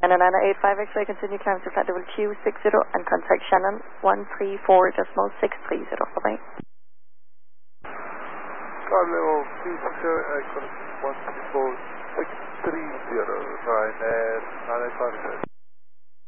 And a 985 X-ray, continue climb to flight level Q60 and contact Shannon 134.630. Bye-bye. Flight level Q60, contact 134.630, Ryanair 985 X-ray.